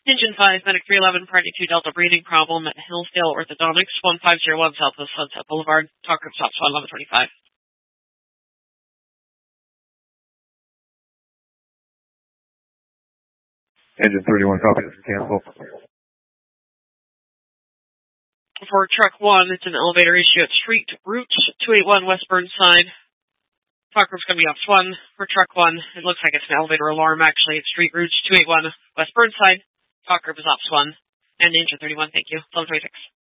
Engine 5, Medic 311, Party 2 Delta breathing problem at Hillsdale Orthodontics, 1501 Southwest Sunset Boulevard. Talk group stop SWAN 1125. Engine 31, copy. This is cancel. For truck 1, it's an elevator issue at Street Route 281 West Burnside. Talk group's going to be off SWAN. For truck 1, it looks like it's an elevator alarm, actually. It's Street Route 281 West Burnside. Talk group is off SWAN. And Engine 31, thank you. 1126.